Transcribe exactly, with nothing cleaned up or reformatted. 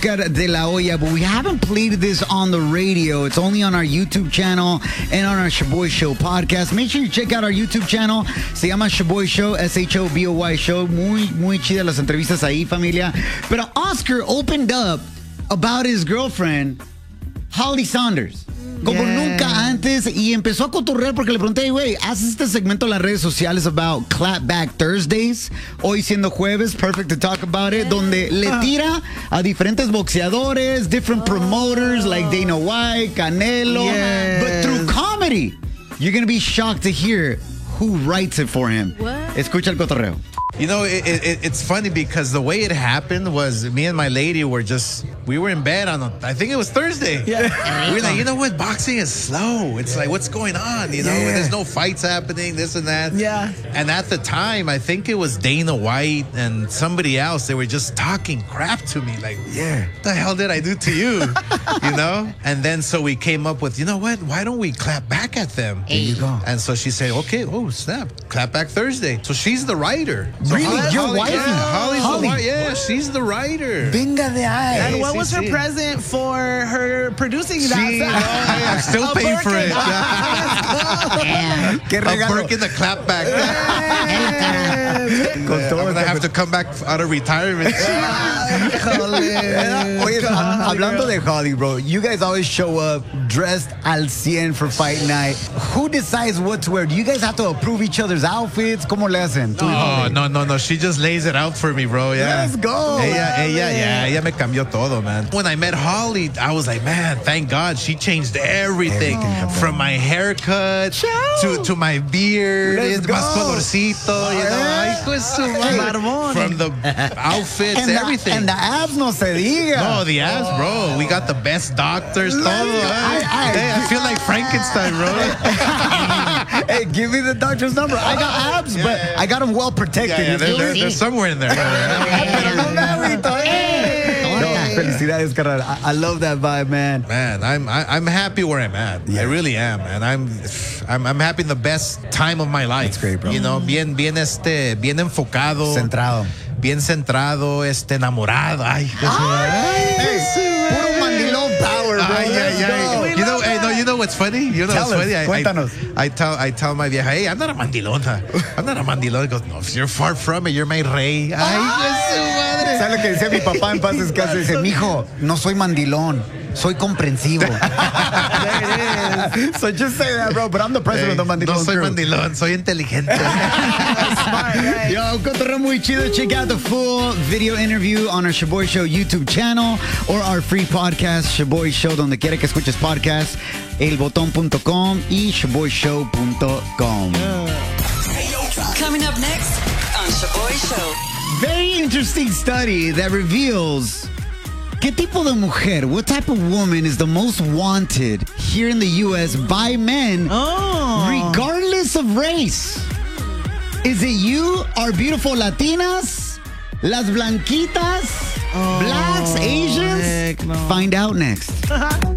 Oscar de la Hoya, but we haven't played this on the radio. It's only on our YouTube channel and on our Shoboy Show podcast. Make sure you check out our YouTube channel. Se llama Shoboy Show, S H O B O Y Show. Muy, muy chidas las entrevistas ahí, familia. Pero Oscar opened up about his girlfriend, Holly Saunders. Como yeah. nunca antes, y empezó a cotorrear porque le pregunté, güey, haces este segmento en las redes sociales about Clapback Thursdays, hoy siendo jueves, perfect to talk about it, yeah. donde le tira a diferentes boxeadores, different oh. promoters like Dana White, Canelo, yes. but through comedy, you're going to be shocked to hear who writes it for him. What? Escucha el cotorreo. You know, it, it, it's funny because the way it happened was me and my lady were just, we were in bed on, a, I think it was Thursday. Yeah. We were like, you know what? Boxing is slow. It's like, what's going on? You know, yeah. there's no fights happening, this and that. Yeah. And at the time, I think it was Dana White and somebody else. They were just talking crap to me. Like, yeah, what the hell did I do to you? You know? And then so we came up with, you know what? Why don't we clap back at them? There you go. And so she said, okay, oh, snap. Clap back Thursday. So she's the writer. So really? Holly, Your Holly, wife? Yeah, Holly's Holly. the writer. Yeah, she's the writer. Venga de ahí. And what sí, was her sí. present for her producing She, that? oh, yeah, I'm still A paying for Birkin. it. Yeah. Qué A regalo. Birkin the clapback. Con I'm todo going to have to come back out of retirement. Oye, hablando de Holly, bro, you guys always show up dressed al cien for fight night. Who decides what to wear? Do you guys have to approve each other's outfits? ¿Cómo le hacen? Oh, no, no, no. She just lays it out for me, bro. Yeah. Let's go. Ella, ella, yeah, ella me cambió todo, man. When I met Holly, I was like, man, thank God she changed everything. Everything. From my haircut to, to my beard. Let's It's go. más colorcito, you know. Ay, pues, su madre. From the outfits, And everything. The, and the abs no se diga. No, the abs, bro. We got the best doctors, todo. I- I- Hey, I feel like Frankenstein, bro. Hey, give me the doctor's number. I got abs, Yeah, but yeah. I got them well protected. Yeah, yeah, they're, they're, they're somewhere in there. Pero no me agüito, eh. No, felicidades, carnal. I, I love that vibe, man. Man, I'm I, I'm happy where I'm at. Yeah. I really am, and I'm I'm I'm having the best time of my life. That's great, bro. You know, bien bien este bien enfocado, Centrado. bien centrado, este enamorado. Ay, Hey, puro mandilón power, bro. Ay, Let's ay, ay. go. You know, hey, no, you know what's funny? You know Tell what's us, funny? I, cuéntanos. I, I tell I tell my vieja, hey, I'm not a mandilona. I'm not a mandilona. He goes, no, you're far from it. You're my rey. Ay, su madre. ¿Sabes lo que decía mi papá en paz descanse? Dice, mijo, no soy mandilón, soy comprensivo. So just say that, bro. But I'm the president of the mandilón No soy crew. mandilón, soy inteligente. Yo, cotorreo muy chido. Check out the full video interview on our Shoboy Show YouTube channel or our free podcast, Shoboy Show, donde quiera que escuches podcast, el botón punto com y shoboy show punto com. Coming up next on Shoboy Show. Very interesting study that reveals ¿qué tipo de mujer, what type of woman is the most wanted here in the U S by men, Oh. regardless of race? Is it you, our beautiful Latinas, las blanquitas, blacks, Asians? heck no. Find out next.